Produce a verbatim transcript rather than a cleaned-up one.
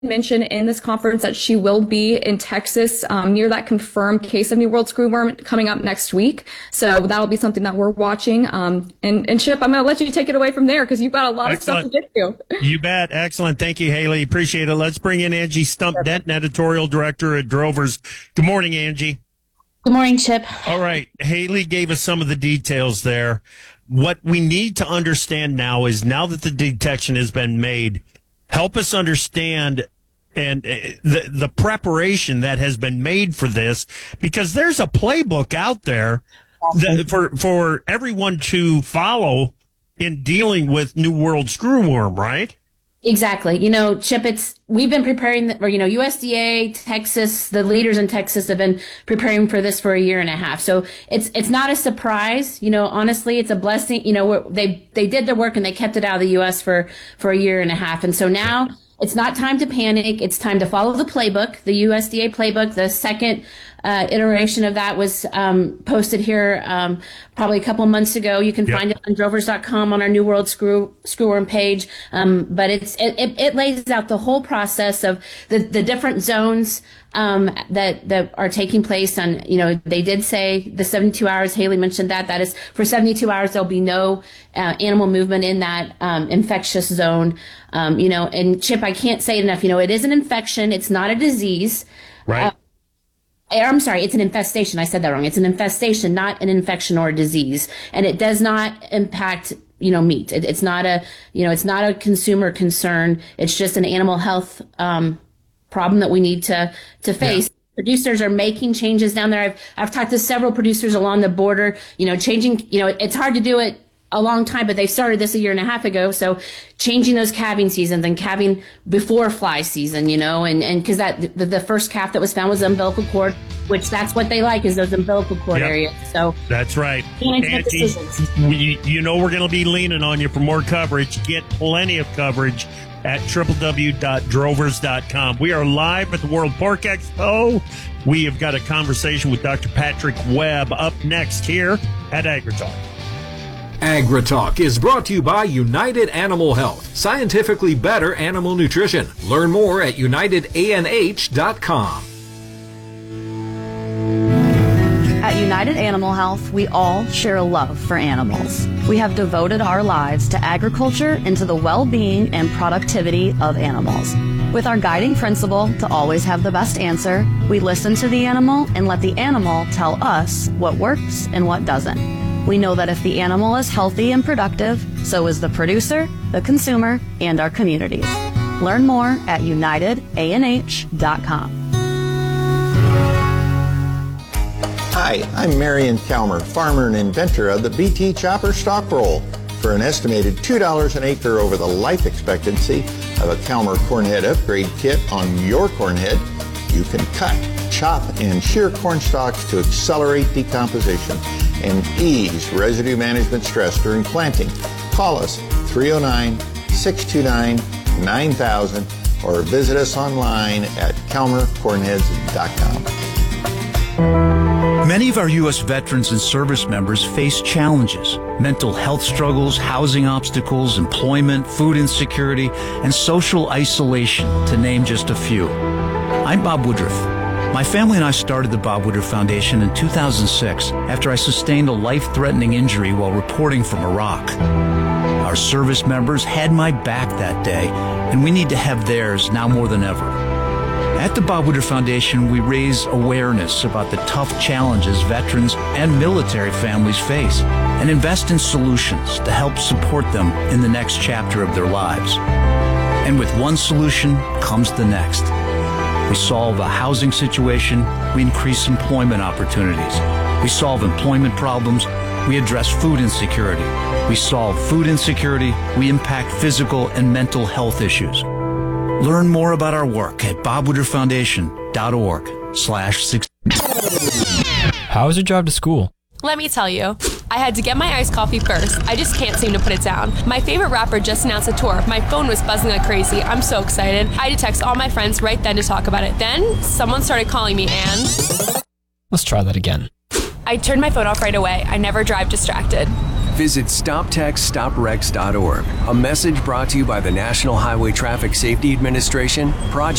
mention in this conference that she will be in Texas um, near that confirmed case of New World screwworm coming up next week. So that'll be something that we're watching. Um, and, and Chip, I'm going to let you take it away from there because you've got a lot Excellent. of stuff to get to. You bet. Excellent. Thank you, Haley. Appreciate it. Let's bring in Angie Stump-Denton, editorial director at Drovers. Good morning, Angie. Good morning, Chip. All right. Haley gave us some of the details there. What we need to understand now is now that the detection has been made, help us understand and uh, the the preparation that has been made for this, because there's a playbook out there that, for for everyone to follow in dealing with New World screwworm, right? Exactly. You know, Chip, it's, we've been preparing, or, you know, U S D A, Texas, the leaders in Texas have been preparing for this for a year and a half. So it's, it's not a surprise. You know, honestly, it's a blessing. You know, we're, they, they did their work and they kept it out of the U S for, for a year and a half. And so now it's not time to panic. It's time to follow the playbook, the U S D A playbook. The second uh, iteration of that was um, posted here um, probably a couple months ago. You can yep. find it on drovers dot com on our New World Screw Screwworm page. Um, but it's it, it, it lays out the whole process of the, the different zones um, that that are taking place. On, you know, they did say the seventy-two hours. Haley mentioned that. That is for seventy-two hours. There'll be no uh, animal movement in that um, infectious zone. Um, you know, and Chip, I can't say it enough. You know, it is an infection. It's not a disease. Right. Uh, I'm sorry, it's an infestation. I said that wrong. It's an infestation, not an infection or a disease. And it does not impact, you know, meat. It, it's not a, you know, it's not a consumer concern. It's just an animal health um, problem that we need to, to face. Yeah. Producers are making changes down there. I've, I've talked to several producers along the border, you know, changing, you know, it's hard to do it a long time, but they started this a year and a half ago. So changing those calving seasons and calving before fly season, you know, and, and cause that the, the first calf that was found was the umbilical cord, which that's what they like, is those umbilical cord yep. areas. So that's right. Angie, you, you know, we're going to be leaning on you for more coverage. Get plenty of coverage at w w w dot drovers dot com. We are live at the World Pork Expo. We have got a conversation with Doctor Patrick Webb up next here at AgriTalk. AgriTalk is brought to you by United Animal Health, scientifically better animal nutrition. Learn more at united a n h dot com. At United Animal Health, we all share a love for animals. We have devoted our lives to agriculture and to the well-being and productivity of animals. With our guiding principle to always have the best answer, we listen to the animal and let the animal tell us what works and what doesn't. We know that if the animal is healthy and productive, so is the producer, the consumer, and our communities. Learn more at united a n h dot com. Hi, I'm Marion Kalmer, farmer and inventor of the B T Chopper Stalk Roll. For an estimated two dollars an acre over the life expectancy of a Kalmer Cornhead Upgrade Kit on your cornhead, you can cut, chop, and shear corn stalks to accelerate decomposition and ease residue management stress during planting. Call us three oh nine, six two nine, nine thousand or visit us online at kalmer cornheads dot com. Many of our U S veterans and service members face challenges: mental health struggles, housing obstacles, employment, food insecurity, and social isolation, to name just a few. I'm Bob Woodruff. My family and I started the Bob Woodruff Foundation in two thousand six after I sustained a life-threatening injury while reporting from Iraq. Our service members had my back that day, and we need to have theirs now more than ever. At the Bob Woodruff Foundation, we raise awareness about the tough challenges veterans and military families face and invest in solutions to help support them in the next chapter of their lives. And with one solution comes the next. We solve a housing situation, we increase employment opportunities. We solve employment problems, we address food insecurity. We solve food insecurity, we impact physical and mental health issues. Learn more about our work at bob woodruff foundation dot org slash six. How was your drive to school? Let me tell you, I had to get my iced coffee first. I just can't seem to put it down. My favorite rapper just announced a tour. My phone was buzzing like crazy. I'm so excited. I had to text all my friends right then to talk about it. Then someone started calling me and... Let's try that again. I turned my phone off right away. I never drive distracted. Visit stop text stop wrecks dot org. A message brought to you by the National Highway Traffic Safety Administration, Project